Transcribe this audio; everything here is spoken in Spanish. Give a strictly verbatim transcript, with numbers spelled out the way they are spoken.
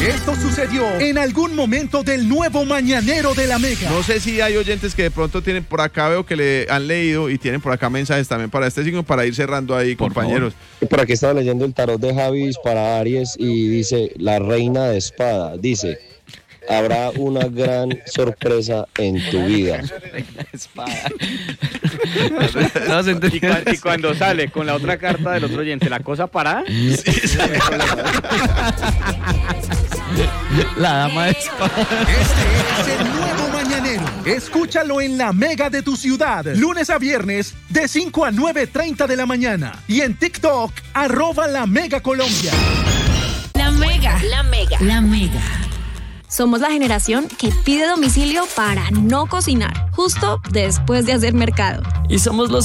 Esto sucedió en algún momento del nuevo mañanero de la Mega. No sé si hay oyentes que de pronto tienen por acá, veo que le han leído y tienen por acá mensajes también para este signo para ir cerrando ahí, por compañeros. Favor. Por aquí estaba leyendo el tarot de Javis para Aries y dice, la reina de espada, dice, habrá una gran sorpresa en tu vida. y, cu- y cuando sale con la otra carta del otro oyente, la cosa parada. Sí, sí. La dama de espada. Este es el nuevo mañanero. Escúchalo en la Mega de tu ciudad, lunes a viernes de cinco a nueve treinta de la mañana y en TikTok arroba la Mega Colombia. La Mega, la Mega, la Mega. Somos la generación que pide domicilio para no cocinar, justo después de hacer mercado. Y somos los